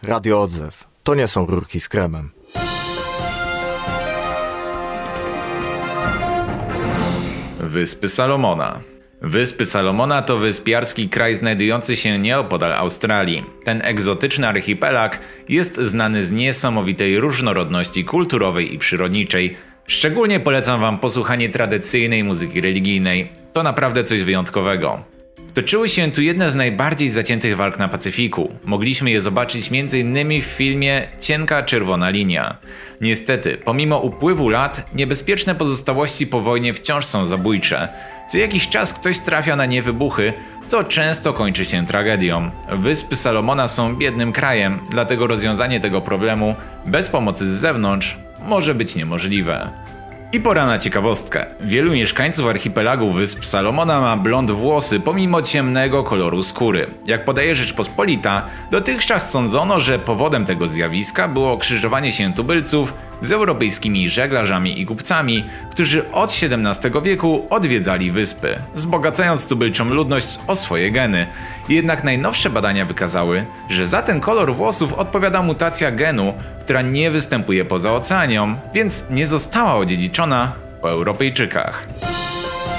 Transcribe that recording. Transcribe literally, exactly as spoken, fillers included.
Radio Odzew. To nie są rurki z kremem. Wyspy Salomona. Wyspy Salomona to wyspiarski kraj znajdujący się nieopodal Australii. Ten egzotyczny archipelag jest znany z niesamowitej różnorodności kulturowej i przyrodniczej. Szczególnie polecam wam posłuchanie tradycyjnej muzyki religijnej. To naprawdę coś wyjątkowego. Toczyły się tu jedne z najbardziej zaciętych walk na Pacyfiku. Mogliśmy je zobaczyć między innymi w filmie Cienka czerwona linia. Niestety, pomimo upływu lat, niebezpieczne pozostałości po wojnie wciąż są zabójcze. Co jakiś czas ktoś trafia na nie wybuchy, co często kończy się tragedią. Wyspy Salomona są biednym krajem, dlatego rozwiązanie tego problemu bez pomocy z zewnątrz może być niemożliwe. I pora na ciekawostkę. Wielu mieszkańców archipelagu Wysp Salomona ma blond włosy pomimo ciemnego koloru skóry. Jak podaje Rzeczpospolita, dotychczas sądzono, że powodem tego zjawiska było krzyżowanie się tubylców z europejskimi żeglarzami i kupcami, którzy od siedemnastego wieku odwiedzali wyspy, wzbogacając tubylczą ludność o swoje geny. Jednak najnowsze badania wykazały, że za ten kolor włosów odpowiada mutacja genu, która nie występuje poza oceanią, więc nie została odziedziczona po Europejczykach.